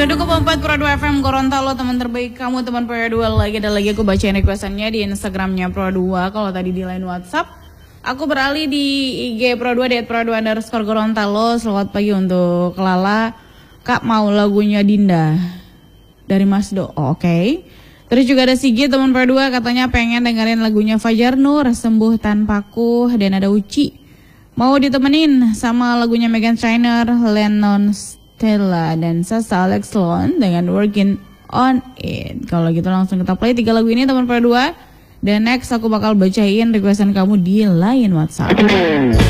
92,4 Pro 2 FM Gorontalo, teman terbaik kamu, teman Pro 2. Ada lagi aku bacain requestannya di Instagramnya Pro 2. Kalau tadi di line WhatsApp, aku beralih di IG Pro 2 @pro2_Gorontalo. Selamat pagi untuk Lala. Kak mau lagunya Dinda dari Mas Do. Oh, oke. Terus juga ada Sigit teman Pro 2, katanya pengen dengerin lagunya Fajar Nur, Sembuh Tanpaku. Dan ada Uci mau ditemenin sama lagunya Meghan Trainor, Lennon Stella dan Sasa Alex Lon dengan Working on It. Kalau gitu langsung kita play 3 lagu ini teman Pro 2. Dan next aku bakal bacain requestan kamu di line WhatsApp.